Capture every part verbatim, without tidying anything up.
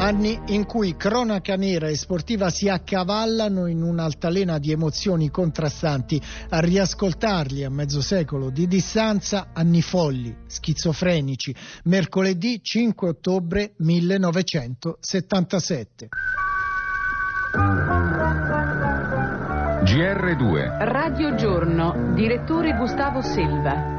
Anni in cui cronaca nera e sportiva si accavallano in un'altalena di emozioni contrastanti. A riascoltarli a mezzo secolo di distanza, anni folli, schizofrenici. Mercoledì cinque ottobre millenovecentosettantasette. G R due Radio Giorno, direttore Gustavo Selva.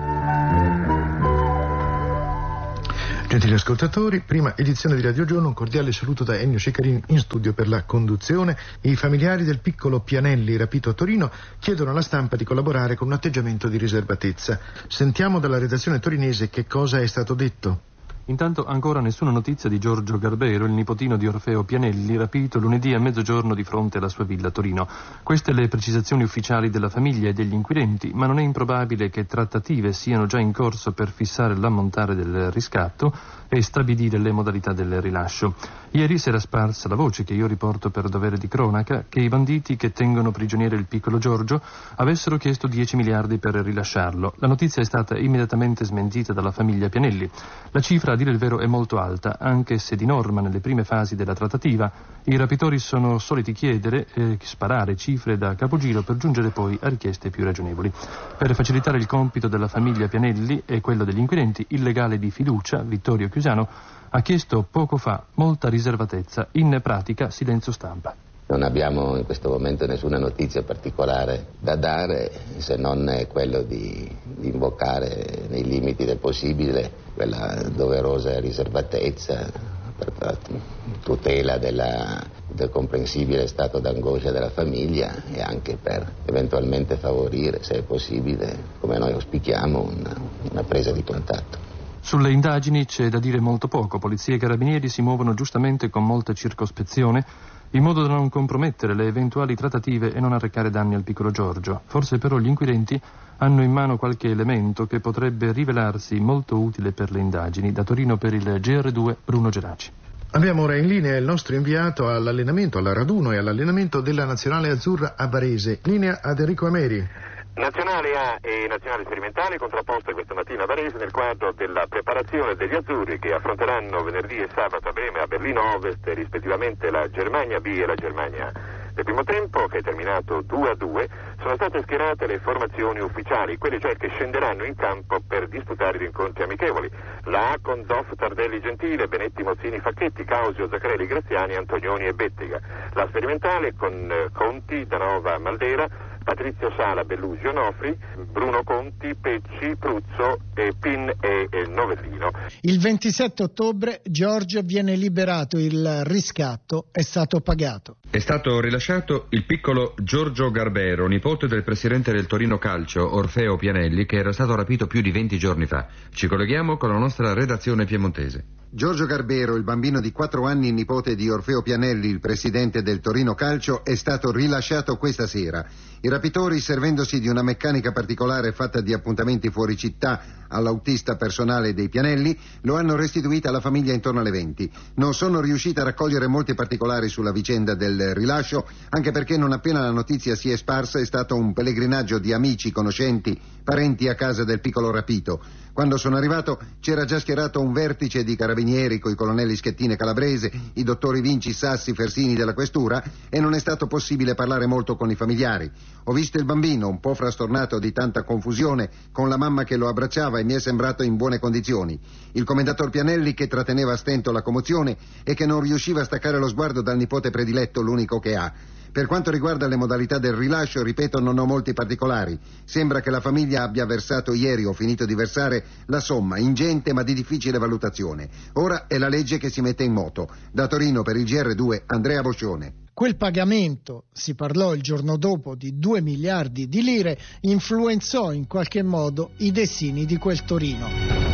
Gentili ascoltatori, prima edizione di Radio Giorno, un cordiale saluto da Ennio Ceccarini in studio per la conduzione. I familiari del piccolo Pianelli rapito a Torino chiedono alla stampa di collaborare con un atteggiamento di riservatezza. Sentiamo dalla redazione torinese che cosa è stato detto. Intanto ancora nessuna notizia di Giorgio Garbero, il nipotino di Orfeo Pianelli, rapito lunedì a mezzogiorno di fronte alla sua villa a Torino. Queste le precisazioni ufficiali della famiglia e degli inquirenti, ma non è improbabile che trattative siano già in corso per fissare l'ammontare del riscatto e stabilire le modalità del rilascio. Ieri si era sparsa la voce, che io riporto per dovere di cronaca, che i banditi che tengono prigioniero il piccolo Giorgio avessero chiesto dieci miliardi per rilasciarlo. La notizia è stata immediatamente smentita dalla famiglia Pianelli. La cifra, a dire il vero, è molto alta, anche se di norma nelle prime fasi della trattativa i rapitori sono soliti chiedere e sparare cifre da capogiro per giungere poi a richieste più ragionevoli. Per facilitare il compito della famiglia Pianelli e quello degli inquirenti, il legale di fiducia, Vittorio Chiusano, ha chiesto poco fa molta riservatezza, in pratica silenzio stampa. Non abbiamo in questo momento nessuna notizia particolare da dare, se non quello di, di invocare nei limiti del possibile quella doverosa riservatezza per la tutela della, del comprensibile stato d'angoscia della famiglia e anche per eventualmente favorire, se è possibile, come noi auspichiamo, una, una presa di contatto. Sulle indagini c'è da dire molto poco. Polizia e carabinieri si muovono giustamente con molta circospezione, in modo da non compromettere le eventuali trattative e non arrecare danni al piccolo Giorgio. Forse però gli inquirenti hanno in mano qualche elemento che potrebbe rivelarsi molto utile per le indagini. Da Torino per il G R due, Bruno Geraci. Abbiamo ora in linea il nostro inviato all'allenamento, alla raduno e all'allenamento della Nazionale Azzurra a Varese. Linea ad Enrico Ameri. Nazionale A e Nazionale Sperimentale contrapposte questa mattina a Varese nel quadro della preparazione degli azzurri che affronteranno venerdì e sabato a Breme e a Berlino Ovest rispettivamente la Germania B e la Germania A. Nel primo tempo, che è terminato due a due, sono state schierate le formazioni ufficiali, quelle cioè che scenderanno in campo per disputare gli incontri amichevoli. La A con Zoff, Tardelli, Gentile, Benetti, Mozzini, Facchetti, Causio, Zaccarelli, Graziani, Antonioni e Bettiga. La sperimentale con eh, Conti, Danova, Maldera, Patrizio Sala, Bellusio, Onofri, Bruno Conti, Pecci, Pruzzo, e Pin e, e Novellino. Il ventisette ottobre Giorgio viene liberato, il riscatto è stato pagato. È stato rilasciato il piccolo Giorgio Garbero, nipote del presidente del Torino Calcio, Orfeo Pianelli, che era stato rapito più di venti giorni fa. Ci colleghiamo con la nostra redazione piemontese. Giorgio Garbero, il bambino di quattro anni, nipote di Orfeo Pianelli, il presidente del Torino Calcio, è stato rilasciato questa sera. I rapitori, servendosi di una meccanica particolare fatta di appuntamenti fuori città all'autista personale dei Pianelli, lo hanno restituito alla famiglia intorno alle venti. Non sono riuscita a raccogliere molti particolari sulla vicenda del rilascio, anche perché non appena la notizia si è sparsa è stato un pellegrinaggio di amici, conoscenti, parenti a casa del piccolo rapito. Quando sono arrivato c'era già schierato un vertice di carabinieri coi colonnelli Schettine Calabrese, i dottori Vinci, Sassi, Fersini della questura, e non è stato possibile parlare molto con i familiari. Ho visto il bambino un po' frastornato di tanta confusione, con la mamma che lo abbracciava e mi è sembrato in buone condizioni. Il commendator Pianelli che tratteneva a stento la commozione e che non riusciva a staccare lo sguardo dal nipote prediletto, l'unico che ha. Per quanto riguarda le modalità del rilascio, ripeto, non ho molti particolari. Sembra che la famiglia abbia versato ieri, o finito di versare, la somma, ingente ma di difficile valutazione. Ora è la legge che si mette in moto. Da Torino per il G R due, Andrea Boscione. Quel pagamento, si parlò il giorno dopo di due miliardi di lire, influenzò in qualche modo i destini di quel Torino.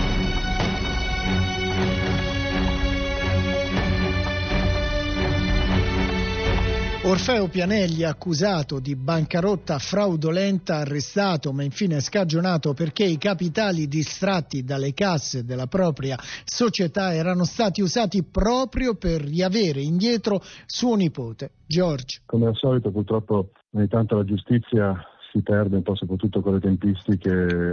Orfeo Pianelli, accusato di bancarotta fraudolenta, arrestato ma infine scagionato perché i capitali distratti dalle casse della propria società erano stati usati proprio per riavere indietro suo nipote, Giorgio. Come al solito, purtroppo ogni tanto la giustizia si perde un po' soprattutto con le tempistiche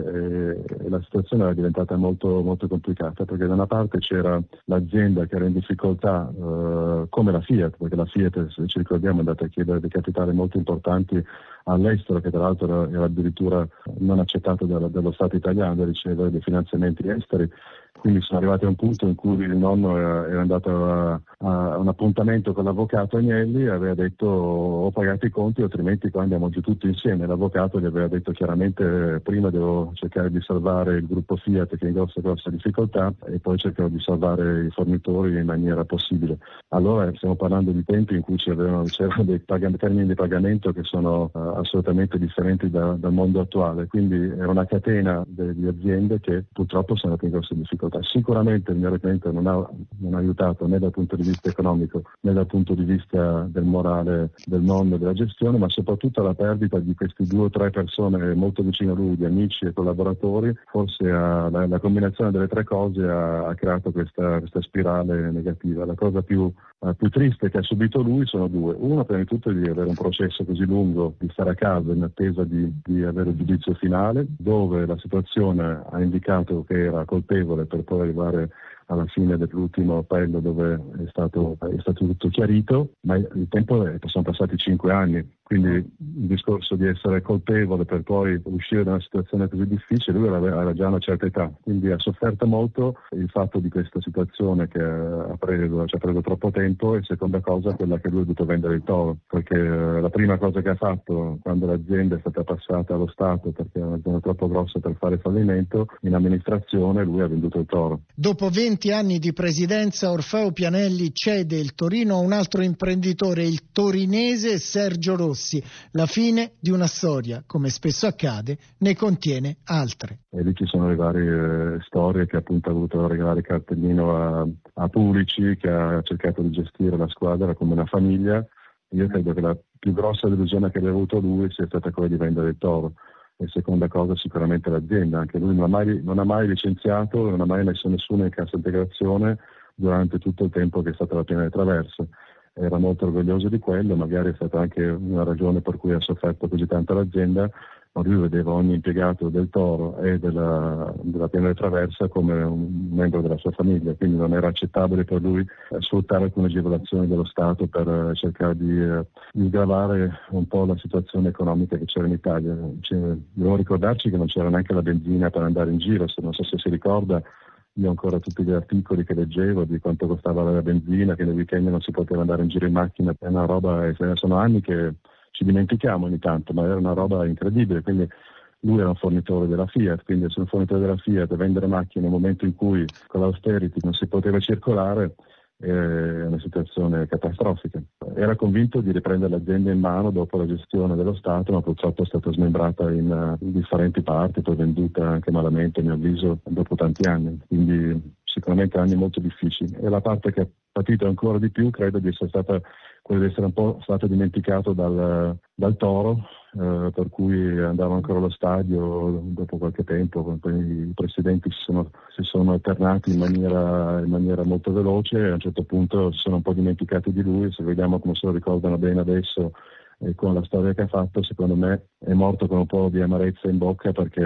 e, e la situazione era diventata molto, molto complicata, perché da una parte c'era l'azienda che era in difficoltà eh, come la Fiat, perché la Fiat, se ci ricordiamo, è andata a chiedere dei capitali molto importanti all'estero, che tra l'altro era, era addirittura non accettato dallo, dallo Stato italiano da ricevere dei finanziamenti esteri. Quindi sono arrivati a un punto in cui il nonno era, era andato a, a un appuntamento con l'avvocato Agnelli e aveva detto o pagate i conti altrimenti qua andiamo giù tutti insieme. L'avvocato gli aveva detto chiaramente prima devo cercare di salvare il gruppo Fiat che è in grossa grossa difficoltà e poi cercherò di salvare i fornitori in maniera possibile. Allora stiamo parlando di tempi in cui c'erano, c'erano dei pag- termini di pagamento che sono uh, assolutamente differenti da, dal mondo attuale, quindi era una catena de- di aziende che purtroppo sono andate in grosse difficoltà. Sicuramente il mio requisito non ha, non ha aiutato né dal punto di vista economico né dal punto di vista del morale del nonno e della gestione, ma soprattutto la perdita di queste due o tre persone molto vicine a lui, di amici e collaboratori. Forse ha, la, la combinazione delle tre cose ha, ha creato questa, questa spirale negativa. La cosa più, uh, più triste che ha subito lui sono due. Uno, prima di tutto, di avere un processo così lungo, di stare a casa in attesa di, di avere il giudizio finale, dove la situazione ha indicato che era colpevole per poi arrivare alla fine dell'ultimo appello dove è stato, è stato tutto chiarito, ma il tempo è, sono passati cinque anni, quindi il discorso di essere colpevole per poi uscire da una situazione così difficile, lui aveva già una certa età, quindi ha sofferto molto il fatto di questa situazione che ha preso, ci ha preso troppo tempo, e seconda cosa quella che lui ha dovuto vendere il toro, perché la prima cosa che ha fatto quando l'azienda è stata passata allo Stato perché era una zona troppo grossa per fare fallimento, in amministrazione lui ha venduto il toro. Dopo venti anni di presidenza, Orfeo Pianelli cede il Torino a un altro imprenditore, il torinese Sergio Rossi. La fine di una storia, come spesso accade, ne contiene altre. E lì ci sono le varie eh, storie che appunto ha voluto regalare cartellino a, a Pulici, che ha cercato di gestire la squadra come una famiglia. Io credo che la più grossa delusione che abbia avuto lui sia stata quella di vendere il toro. E seconda cosa sicuramente l'azienda, anche lui non ha mai, non ha mai licenziato, non ha mai messo nessuno in cassa integrazione durante tutto il tempo che è stata la piena di traverso. Era molto orgoglioso di quello, magari è stata anche una ragione per cui ha sofferto così tanto l'azienda, ma lui vedeva ogni impiegato del Toro e della, della piena di traversa come un membro della sua famiglia, quindi non era accettabile per lui sfruttare alcune agevolazioni dello Stato per cercare di, di gravare un po' la situazione economica che c'era in Italia. Dobbiamo ricordarci che non c'era neanche la benzina per andare in giro, non so se si ricorda. Io ho ancora tutti gli articoli che leggevo di quanto costava la benzina, che nel weekend non si poteva andare in giro in macchina, è una roba, sono anni che ci dimentichiamo ogni tanto, ma era una roba incredibile. Quindi lui era un fornitore della Fiat, quindi essere un fornitore della Fiat e vendere macchine nel momento in cui con l'austerity non si poteva circolare è una situazione catastrofica. Era convinto di riprendere l'azienda in mano dopo la gestione dello Stato, ma purtroppo è stata smembrata in, in differenti parti, poi venduta anche malamente, a mio avviso, dopo tanti anni. Quindi sicuramente anni molto difficili. E la parte che ha patito ancora di più credo di essere stata quella di essere un po' stato dimenticato dal, dal Toro, eh, per cui andava ancora allo stadio dopo qualche tempo, poi i presidenti si sono, si sono alternati in maniera, in maniera molto veloce e a un certo punto si sono un po' dimenticati di lui. Se vediamo come se lo ricordano bene adesso e con la storia che ha fatto, secondo me è morto con un po' di amarezza in bocca perché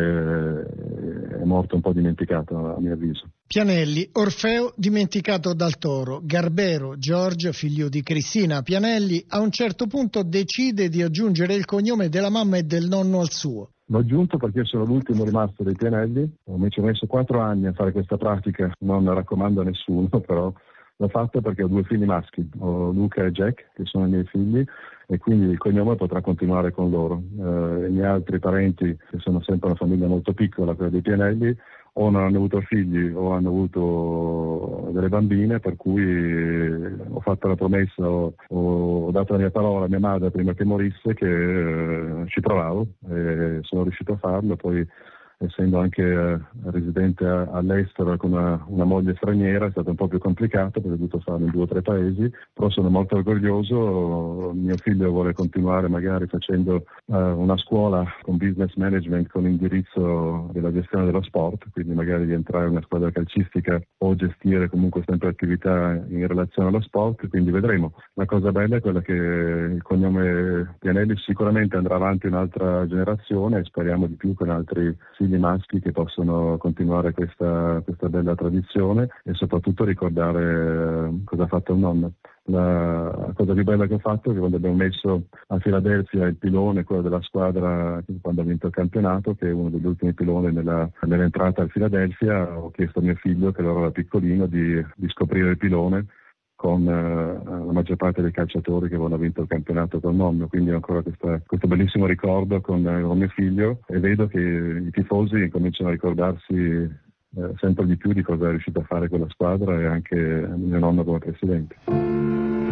è morto un po' dimenticato, a mio avviso. Pianelli, Orfeo dimenticato dal Toro. Garbero George, figlio di Cristina Pianelli, a un certo punto decide di aggiungere il cognome della mamma e del nonno al suo. L'ho aggiunto perché sono l'ultimo rimasto dei Pianelli, ci ho messo quattro anni a fare questa pratica, non raccomando a nessuno, però l'ho fatto perché ho due figli maschi, ho Luca e Jack, che sono i miei figli, e quindi il cognome potrà continuare con loro. Eh, I miei altri parenti, che sono sempre una famiglia molto piccola, quella dei Pianelli, o non hanno avuto figli o hanno avuto delle bambine, per cui ho fatto la promessa, ho, ho dato la mia parola a mia madre prima che morisse che eh, ci provavo e sono riuscito a farlo. Poi essendo anche eh, residente a, all'estero con una, una moglie straniera, è stato un po' più complicato perché ho dovuto farlo in due o tre paesi, però sono molto orgoglioso. Mio figlio vuole continuare magari facendo uh, una scuola con business management con indirizzo della gestione dello sport, quindi magari di entrare in una squadra calcistica o gestire comunque sempre attività in relazione allo sport, quindi vedremo. La cosa bella è quella che il cognome Pianelli sicuramente andrà avanti un'altra generazione e speriamo di più con altri figli maschi che possono continuare questa, questa bella tradizione e soprattutto ricordare eh, cosa ha fatto il nonno. La cosa più bella che ho fatto è che quando abbiamo messo a Filadelfia il pilone, quello della squadra quando ha vinto il campionato, che è uno degli ultimi piloni nella, nell'entrata a Filadelfia, ho chiesto a mio figlio, che allora era piccolino, di, di scoprire il pilone con eh, la maggior parte dei calciatori che avevano vinto il campionato col nonno, quindi ho ancora questa, questo bellissimo ricordo con, eh, con mio figlio e vedo che i tifosi cominciano a ricordarsi Eh, sempre di più di cosa è riuscito a fare quella squadra e anche mio nonno come presidente.